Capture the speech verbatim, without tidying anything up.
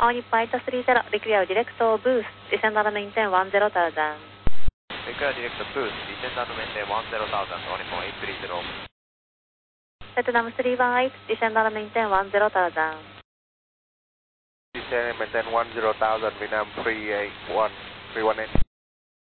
All Flight three zero, declare direct boost, descend and maintain one zero thousand. Declare direct boost, descend and maintain one zero thousand, all Nippon eight three zero. Vietnam three one eight, descend and maintain one zero thousand. Descend and maintain one zero thousand, Vietnam three eight one, three one eight.